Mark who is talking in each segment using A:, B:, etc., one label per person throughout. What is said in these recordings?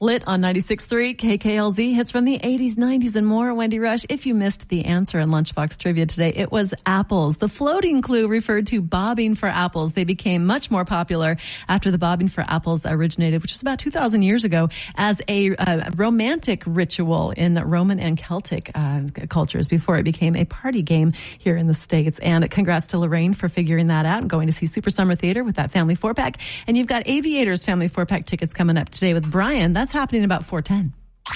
A: Lit on 96.3 KKLZ. Hits from the 80s, 90s, and more. Wendy Rush. If you missed the answer in Lunchbox Trivia today, it was apples. The floating clue referred to bobbing for apples. They became much more popular after the bobbing for apples originated, which was about 2,000 years ago, as a romantic ritual in Roman and Celtic cultures before it became a party game here in the States. And congrats to Lorraine for figuring that out and going to see Super Summer Theater with that family 4-pack. And you've got Aviators family 4-pack tickets coming up today with Brian. That's happening about 4:10.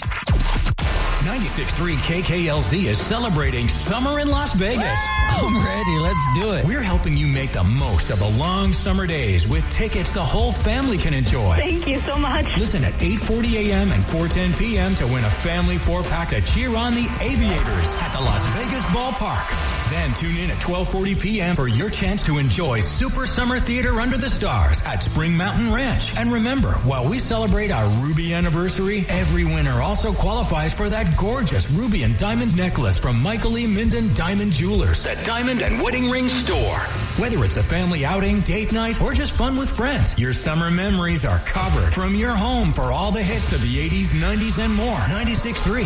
B: 96.3 KKLZ is celebrating summer in Las Vegas.
C: I'm ready. Let's do it.
B: We're helping you make the most of the long summer days with tickets the whole family can enjoy.
D: Thank you so much.
B: Listen at 8:40 a.m. and 4:10 p.m. to win a family 4-pack to cheer on the Aviators at the Las Vegas Ballpark. Then tune in at 12:40 p.m. for your chance to enjoy Super Summer Theater Under the Stars at Spring Mountain Ranch. And remember, while we celebrate our Ruby anniversary, every winner also qualifies for that gorgeous ruby and diamond necklace from Michael E. Minden Diamond Jewelers, the Diamond and Wedding Ring Store. Whether it's a family outing, date night, or just fun with friends, your summer memories are covered from your home for all the hits of the 80s, 90s, and more. 96.3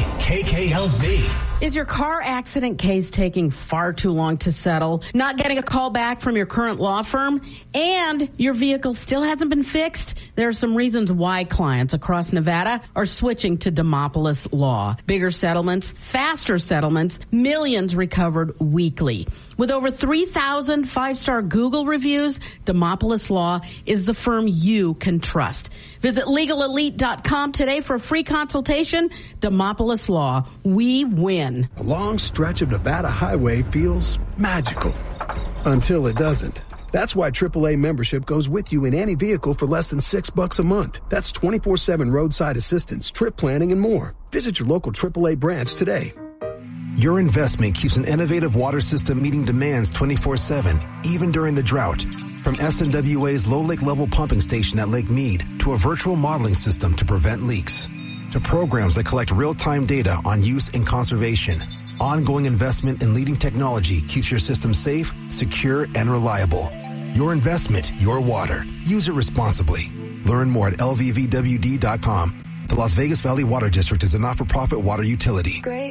B: KKLZ.
E: Is your car accident case taking far too long to settle? Not getting a call back from your current law firm? And your vehicle still hasn't been fixed? There are some reasons why clients across Nevada are switching to Demopolis Law. Bigger settlements, faster settlements, millions recovered weekly. With over 3,000 5-star Google reviews, Demopolis Law is the firm you can trust. Visit LegalElite.com today for a free consultation. Demopolis Law. We win.
F: A long stretch of Nevada highway feels magical until it doesn't. That's why AAA membership goes with you in any vehicle for less than $6 a month. That's 24/7 roadside assistance, trip planning, and more. Visit your local AAA branch today.
G: Your investment keeps an innovative water system meeting demands 24/7, even during the drought. From SNWA's low lake level pumping station at Lake Mead to a virtual modeling system to prevent leaks, to programs that collect real-time data on use and conservation. Ongoing investment in leading technology keeps your system safe, secure, and reliable. Your investment, your water. Use it responsibly. Learn more at lvvwd.com. The Las Vegas Valley Water District is a not-for-profit water utility.
H: Great.